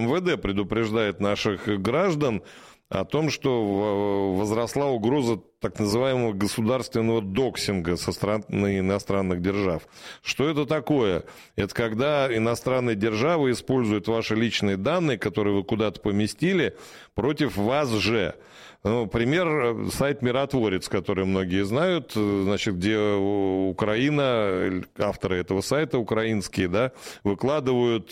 МВД предупреждает наших граждан о том, что возросла угроза так называемого государственного доксинга со стороны иностранных держав. Что это такое? Это когда иностранные державы используют ваши личные данные, которые вы куда-то поместили, против вас же. Ну, пример, сайт «Миротворец», который многие знают, значит, где Украина, авторы этого сайта украинские, да, выкладывают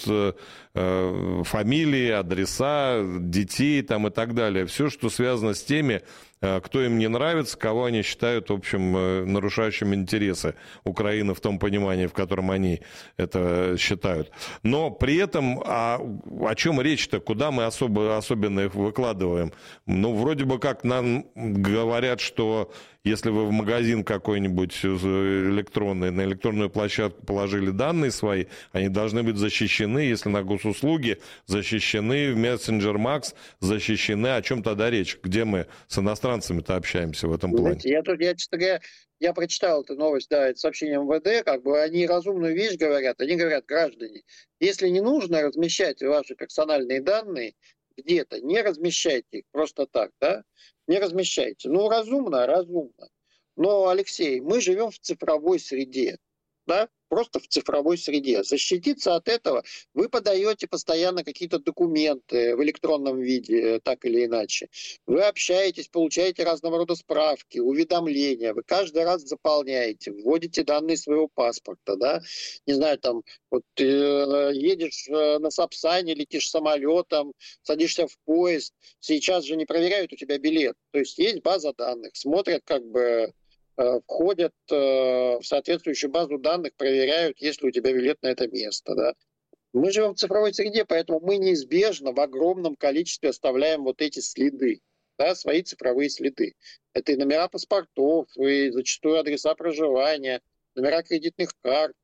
фамилии, адреса детей там, и так далее. Все, что связано с теми, кто им не нравится, кого они считают, в общем, нарушающими интересы Украины в том понимании, в котором они это считают. Но при этом, о чем речь-то, куда мы особенно их выкладываем? Ну, вроде бы как нам говорят, что если вы в магазин какой-нибудь электронный, на электронную площадку положили данные свои, они должны быть защищены, если на госуслуги, защищены, в Messenger Max защищены. О чем тогда речь? Где мы с иностранцами-то общаемся в этом плане? Знаете, я прочитал эту новость, да, это сообщение МВД, как бы они разумную вещь говорят, они говорят: граждане, если не нужно размещать ваши персональные данные где-то, не размещайте их просто так, да, не размещайте. Ну, разумно. Но, Алексей, мы живем в цифровой среде, да, просто в цифровой среде. Защититься от этого вы подаете постоянно какие-то документы в электронном виде, так или иначе. Вы общаетесь, получаете разного рода справки, уведомления. Вы каждый раз заполняете, вводите данные своего паспорта, да. Не знаю, там, вот едешь на Сапсане, летишь самолетом, садишься в поезд. Сейчас же не проверяют у тебя билет. То есть есть база данных, смотрят как бы... входят в соответствующую базу данных, проверяют, есть ли у тебя билет на это место. Да. Мы живем в цифровой среде, поэтому мы неизбежно в огромном количестве оставляем вот эти следы, да, свои цифровые следы. Это и номера паспортов, и зачастую адреса проживания, номера кредитных карт.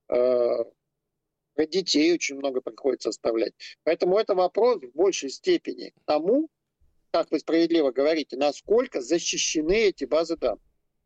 Про детей очень много приходится оставлять. Поэтому это вопрос в большей степени к тому, как вы справедливо говорите, насколько защищены эти базы данных.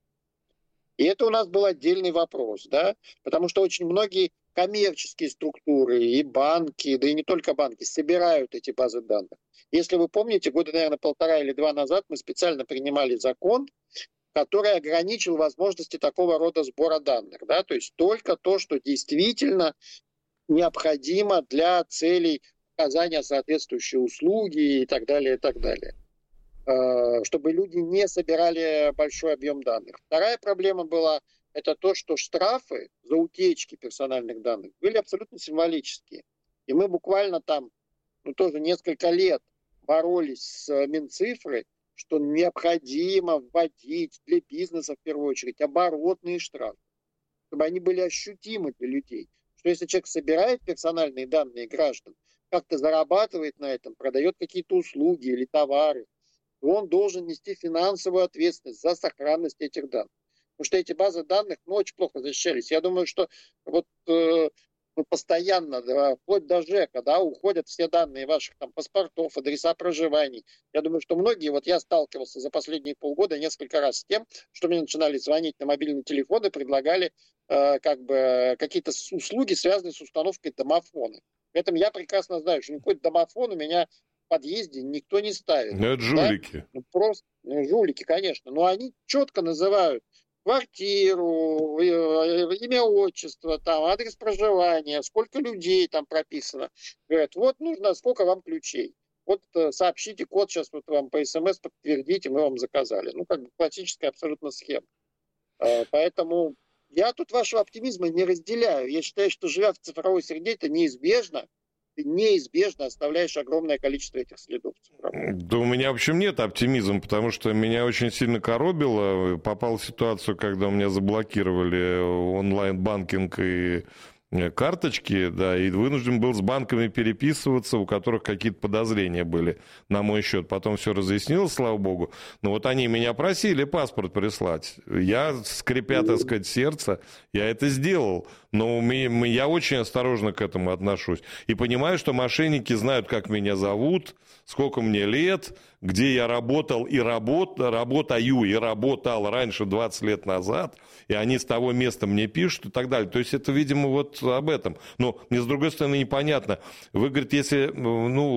И это у нас был отдельный вопрос, да, потому что очень многие коммерческие структуры и банки, да и не только банки, собирают эти базы данных. Если вы помните, года, наверное, 1,5 или 2 назад мы специально принимали закон, который ограничил возможности такого рода сбора данных, да, то есть только то, что действительно необходимо для целей оказания соответствующей услуги и так далее, и так далее. Чтобы люди не собирали большой объем данных. Вторая проблема была, это то, что штрафы за утечки персональных данных были абсолютно символические. И мы буквально там, тоже несколько лет боролись с Минцифрой, что необходимо вводить для бизнеса, в первую очередь, оборотные штрафы, чтобы они были ощутимы для людей. Что если человек собирает персональные данные граждан, как-то зарабатывает на этом, продает какие-то услуги или товары, он должен нести финансовую ответственность за сохранность этих данных. Потому что эти базы данных очень плохо защищались. Я думаю, что вот постоянно, да, вплоть до ЖЭКа, да, уходят все данные ваших там паспортов, адреса проживаний. Я думаю, что многие, вот я сталкивался за последние полгода несколько раз с тем, что мне начинали звонить на мобильный телефон и предлагали как бы какие-то услуги, связанные с установкой домофона. При этом я прекрасно знаю, что никакой домофон у меня в подъезде никто не ставит. Ну, это жулики. Да? Просто жулики, конечно. Но они четко называют квартиру, имя, отчество, там, адрес проживания, сколько людей там прописано. Говорят, вот нужно, сколько вам ключей. Вот сообщите код, сейчас вот вам по СМС подтвердите, мы вам заказали. Ну, как бы классическая абсолютно схема. Поэтому я тут вашего оптимизма не разделяю. Я считаю, что живя в цифровой среде, это неизбежно. Ты неизбежно оставляешь огромное количество этих следов. Да у меня, в общем, нет оптимизма, потому что меня очень сильно коробило. Попал в ситуацию, когда у меня заблокировали онлайн-банкинг и карточки, да, и вынужден был с банками переписываться, у которых какие-то подозрения были на мой счет. Потом все разъяснилось, слава богу. Но вот они меня просили паспорт прислать. Я, скрипя, так сказать, сердце, я это сделал. Но я очень осторожно к этому отношусь. И понимаю, что мошенники знают, как меня зовут, сколько мне лет, где я работал и работаю и работал раньше 20 лет назад, и они с того места мне пишут и так далее. То есть это, видимо, вот об этом. Но мне, с другой стороны, непонятно. Вы, говорите, если,